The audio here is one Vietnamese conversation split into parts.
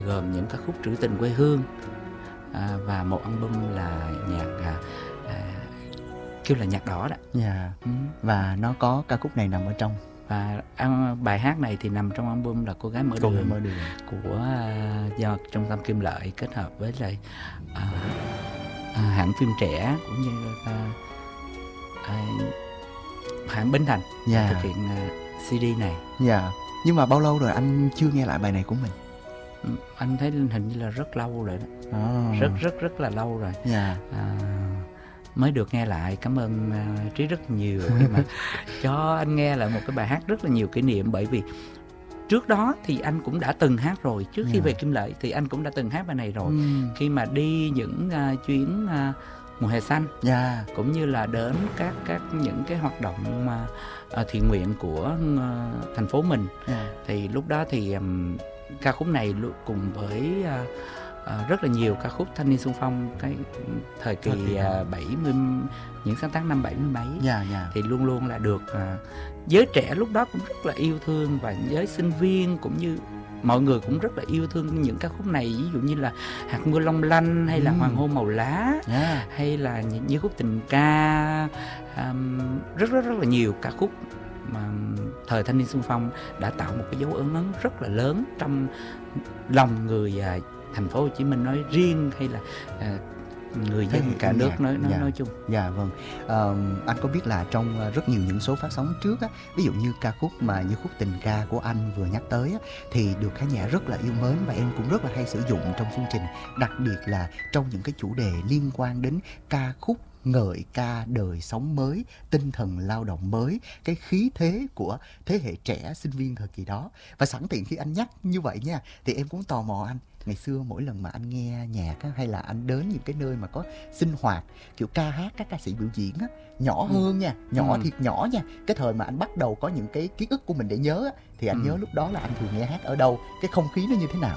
gồm những ca khúc trữ tình quê hương, và một album là nhạc kêu là nhạc đỏ đó. Dạ. Và nó có ca khúc này nằm ở trong. Và bài hát này thì nằm trong album là Cô gái mở đường, của do Trung tâm Kim Lợi kết hợp với lại hãng phim trẻ cũng như hãng Bến Thành thực hiện CD này. Dạ. Nhưng mà bao lâu rồi anh chưa nghe lại bài này của mình? Anh thấy hình như là rất lâu rồi đó. Rất là lâu rồi. Mới được nghe lại. Cảm ơn Trí rất nhiều khi mà cho anh nghe lại một cái bài hát rất là nhiều kỷ niệm. Bởi vì trước đó thì anh cũng đã từng hát rồi. Trước khi về Kim Lợi thì anh cũng đã từng hát bài này rồi. Khi mà đi những chuyến mùa hè xanh, cũng như là đến các những cái hoạt động thiện nguyện của thành phố mình, thì lúc đó thì ca khúc này cùng với rất là nhiều ca khúc thanh niên xung phong cái thời kỳ 70, những sáng tác năm 70 mấy, thì luôn luôn là được giới trẻ lúc đó cũng rất là yêu thương, và giới sinh viên cũng như mọi người cũng rất là yêu thương những ca khúc này. Ví dụ như là Hạt mưa long lanh, hay là Hoàng hôn màu lá, hay là những khúc tình ca, rất là nhiều ca khúc mà thời thanh niên xung phong đã tạo một cái dấu ấn rất là lớn trong lòng người thành phố Hồ Chí Minh nói riêng, hay là người dân cả nước nói chung. Dạ vâng. Anh có biết là trong rất nhiều những số phát sóng trước á, ví dụ như ca khúc mà như khúc tình ca của anh vừa nhắc tới á, thì được khán giả rất là yêu mến, và em cũng rất là hay sử dụng trong chương trình, đặc biệt là trong những cái chủ đề liên quan đến ca khúc ngợi ca đời sống mới, tinh thần lao động mới, cái khí thế của thế hệ trẻ sinh viên thời kỳ đó. Và sẵn tiện khi anh nhắc như vậy nha, thì em cũng tò mò anh, ngày xưa mỗi lần mà anh nghe nhạc á, hay là anh đến những cái nơi mà có sinh hoạt kiểu ca hát các ca sĩ biểu diễn á, nhỏ hơn nha, thiệt nhỏ nha, cái thời mà anh bắt đầu có những cái ký ức của mình để nhớ á, thì anh nhớ lúc đó là anh thường nghe hát ở đâu, cái không khí nó như thế nào?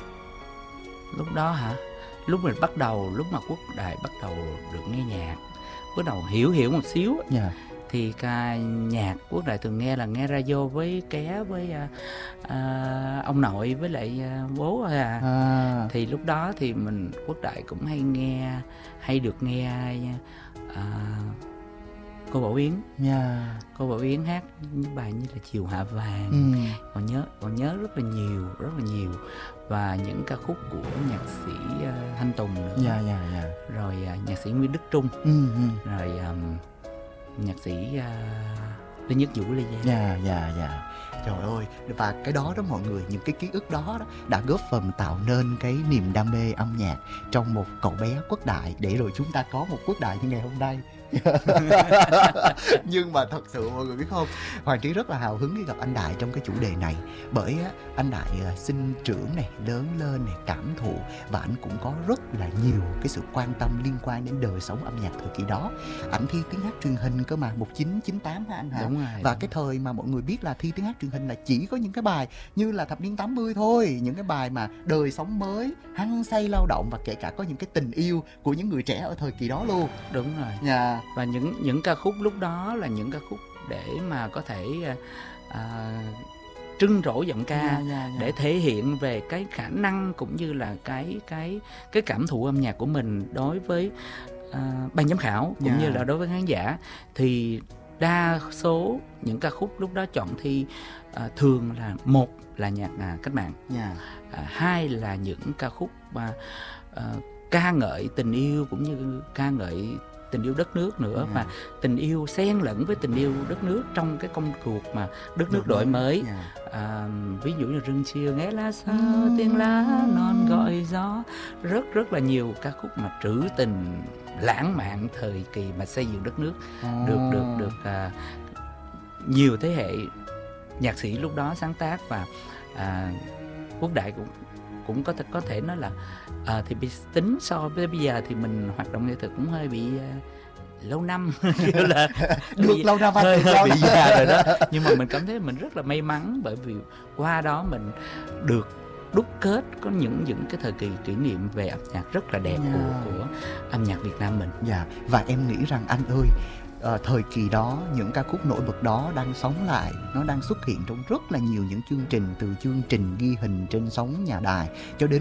Lúc đó hả? Lúc mà Quốc Đại bắt đầu được nghe nhạc, bắt đầu hiểu một xíu, thì ca nhạc Quốc Đại thường nghe là nghe radio với ké với ông nội với lại bố thôi thì lúc đó thì Quốc Đại cũng hay được nghe cô Bảo Yến. Cô Bảo Yến hát những bài như là Chiều Hạ Vàng, còn nhớ rất là nhiều, và những ca khúc của nhạc sĩ Thanh Tùng nữa, rồi nhạc sĩ Nguyễn Đức Trung, rồi nhạc sĩ Lê Nhất Vũ, Lê Giang. Trời ơi, và cái đó mọi người, những cái ký ức đó đã góp phần tạo nên cái niềm đam mê âm nhạc trong một cậu bé Quốc Đại, để rồi chúng ta có một Quốc Đại như ngày hôm nay. Nhưng mà thật sự mọi người biết không, Hoàng Trí rất là hào hứng khi gặp anh Đại trong cái chủ đề này, bởi anh Đại sinh trưởng này, lớn lên này, cảm thụ, và anh cũng có rất là nhiều cái sự quan tâm liên quan đến đời sống âm nhạc thời kỳ đó. Anh thi tiếng hát truyền hình cơ mà, 1998 hả anh hả? Đúng rồi. Và cái thời mà mọi người biết là thi tiếng hát truyền hình là chỉ có những cái bài như là thập niên 80 thôi, những cái bài mà đời sống mới, hăng say lao động, và kể cả có những cái tình yêu của những người trẻ ở thời kỳ đó luôn. Đúng rồi. Và những ca khúc lúc đó là những ca khúc để mà có thể trưng trổ giọng ca, để thể hiện về cái khả năng cũng như là cái cảm thụ âm nhạc của mình đối với ban giám khảo cũng như là đối với khán giả. Thì đa số những ca khúc lúc đó chọn thi thường là một là nhạc cách mạng, hai là những ca khúc mà ca ngợi tình yêu cũng như ca ngợi tình yêu đất nước nữa, và tình yêu xen lẫn với tình yêu đất nước trong cái công cuộc mà đất nước đổi mới. Ví dụ như Rừng chiều nghe lá sao, tiếng lá non gọi gió, rất là nhiều ca khúc mà trữ tình lãng mạn thời kỳ mà xây dựng đất nước, được nhiều thế hệ nhạc sĩ lúc đó sáng tác. Và Quốc Đại cũng có thể nói là thì tính so với bây giờ thì mình hoạt động nghệ thuật cũng hơi bị lâu năm kiểu là được lâu năm hơi bị già rồi đó. Nhưng mà mình cảm thấy mình rất là may mắn, bởi vì qua đó mình được đúc kết có những cái thời kỳ kỷ niệm về âm nhạc rất là đẹp của âm nhạc Việt Nam mình. Và em nghĩ rằng anh ơi, thời kỳ đó, những ca khúc nổi bật đó đang sống lại, nó đang xuất hiện trong rất là nhiều những chương trình, từ chương trình ghi hình trên sóng nhà đài cho đến